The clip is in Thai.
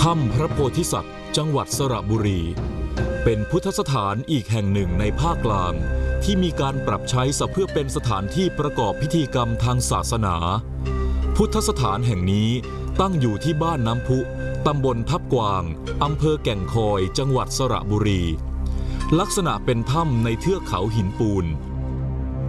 ถ้ำพระโพธิสัตว์จังหวัดสระบุรีเป็นพุทธสถานอีกแห่งหนึ่งในภาคกลางที่มีการปรับใช้เพื่อเป็นสถานที่ประกอบพิธีกรรมทางศาสนาพุทธสถานแห่งนี้ตั้งอยู่ที่บ้านน้ำพุตำบลทับกวางอำเภอแก่งคอยจังหวัดสระบุรีลักษณะเป็นถ้ำในเทือกเขาหินปูน